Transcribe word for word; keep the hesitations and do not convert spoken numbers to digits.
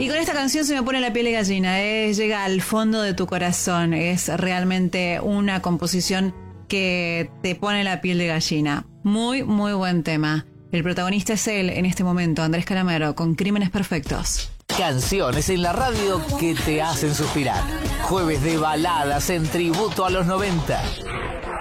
Y con esta canción se me pone la piel de gallina, ¿eh? Llega al fondo de tu corazón. Es realmente una composición que te pone la piel de gallina. Muy, muy buen tema. El protagonista es él en este momento, Andrés Calamaro, con Crímenes Perfectos. Canciones en la radio que te hacen suspirar. Jueves de baladas en tributo a los noventa.